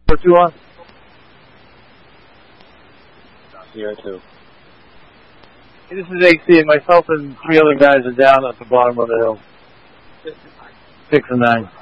Put 2 on? Here too. Hey, this is AC, and myself and 3 other guys are down at the bottom of the hill. 6 and 9.